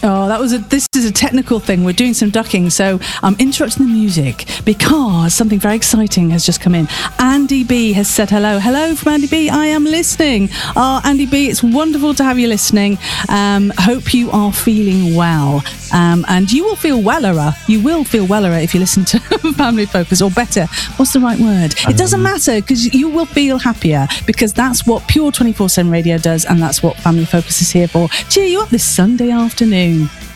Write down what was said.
Oh, this is a technical thing. We're doing some ducking, so I'm interrupting the music because something very exciting has just come in. Andy B has said hello. Hello from Andy B. I am listening. Oh, Andy B, it's wonderful to have you listening. Hope you are feeling well. And you will feel wellerer. You will feel wellerer if you listen to Family Focus, or better. What's the right word? It doesn't matter, because you will feel happier, because that's what Pure 24/7 Radio does, and that's what Family Focus is here for. Cheer you up this Sunday afternoon.